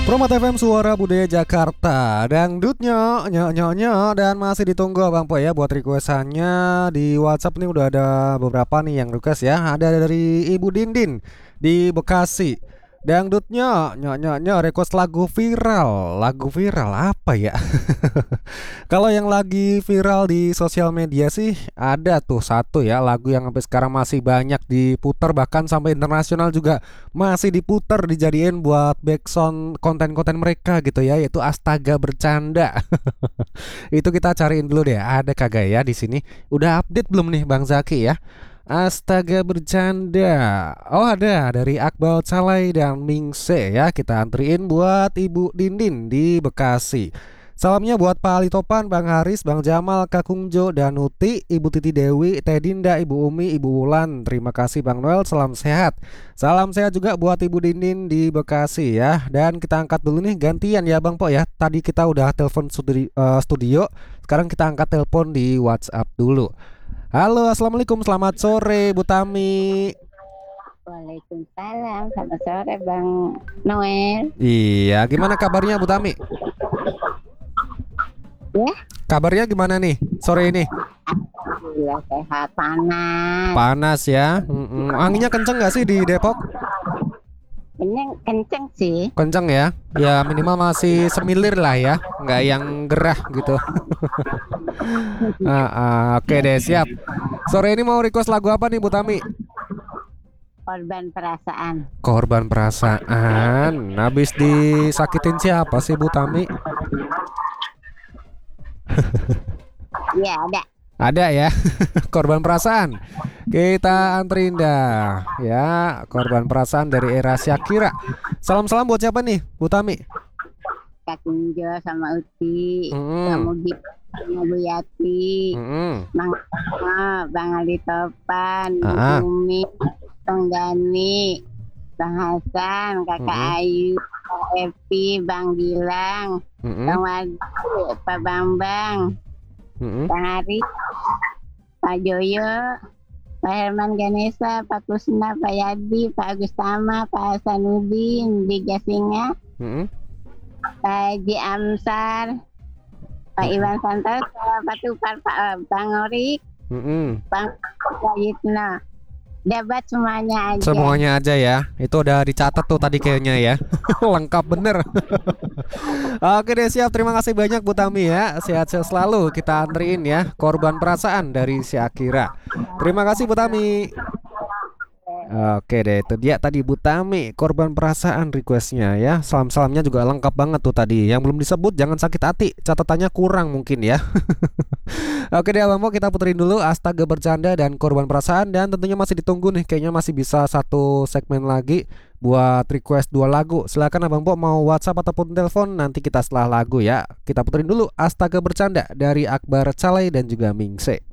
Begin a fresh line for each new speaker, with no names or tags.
Promat FM Suara Budaya Jakarta. Dangdutnya nyanyi dan masih ditunggu Bang Po ya buat requestannya di WhatsApp nih. Udah ada beberapa nih yang request ya. Ada dari Ibu Dindin di Bekasi. Dangdutnya nyanyi request lagu viral. Lagu viral apa ya? Kalau yang lagi viral di sosial media sih ada tuh satu ya, lagu yang sampai sekarang masih banyak diputar, bahkan sampai internasional juga masih diputar, dijadiin buat backsound konten-konten mereka gitu ya, yaitu Astaga Bercanda. Itu kita cariin dulu deh, ada kagak ya di sini? Udah update belum nih Bang Zaki ya? Astaga Bercanda. Oh, ada dari Akbal Calai dan Mingse ya. Kita antriin buat Ibu Dindin di Bekasi. Salamnya buat Pak Ali Topan, Bang Haris, Bang Jamal, Kakung Jo, dan Nuti, Ibu Titi Dewi, Teh Dinda, Ibu Umi, Ibu Wulan. Terima kasih Bang Noel, salam sehat. Salam sehat juga buat Ibu Dindin di Bekasi ya. Dan kita angkat dulu nih gantian ya Bang Po ya. Tadi kita udah telepon studio, sekarang kita angkat telepon di WhatsApp dulu. Halo, assalamualaikum, selamat sore Bu Tami.
Waalaikumsalam, selamat sore Bang Noel.
Iya, gimana kabarnya Bu Tami?
Ya,
Kabarnya gimana nih sore ini?
alhamdulillah sehat, panas.
Panas ya. Anginnya kenceng nggak sih di Depok?
Ini kenceng sih.
Kenceng ya. Ya minimal masih semilir lah ya, nggak yang gerah gitu. Oke deh, siap. Sore ini mau request lagu apa nih Bu Tami?
Korban perasaan.
Korban perasaan. Habis disakitin siapa sih Bu Tami?
Ya ada.
Ada ya. Korban perasaan. Kita anterin dah ya, korban perasaan dari era Syakira. Salam-salam buat siapa nih Bu Tami?
Kak Kunjo sama Uti,
Mm-mm.
kamu sama Bu Yati, Bang Bang Ali Topan, Bu
Ah,
Umi, Bang Dani, Bang Hasan, Kakak Ayu, Kak Epi, Bang Gilang, Bang Wadi, Pak Bambang, Bang Ari, Pak Joyo, Pak Herman Ganesha, Pak Kusna, Pak Yadi, Pak Agustama, Pak Hasanuddin, di Gasinga, Pak Haji Amsar, Pak Iwan Santoso, Pak Tupar, Pak Bang Orik, Bang Yitno. Dapat semuanya aja.
semuanya aja ya. Itu udah dicatat tuh tadi kayaknya ya. Lengkap bener. Oke deh, siap. Terima kasih banyak Bu Tami ya. Sehat-sehat selalu. Kita antriin ya korban perasaan dari Syakira. Terima kasih Bu Tami. Oke deh, itu dia tadi Bu Tami, korban perasaan requestnya ya. Salam-salamnya juga lengkap banget tuh tadi. Yang belum disebut jangan sakit hati, catatannya kurang mungkin ya. Oke deh Abang Po, kita puterin dulu Astaga Bercanda dan Korban Perasaan. Dan tentunya masih ditunggu nih, kayaknya masih bisa satu segmen lagi buat request dua lagu. Silakan Abang Po mau WhatsApp ataupun telepon, nanti kita setelah lagu ya. Kita puterin dulu Astaga Bercanda dari Akbar Calai dan juga Mingse.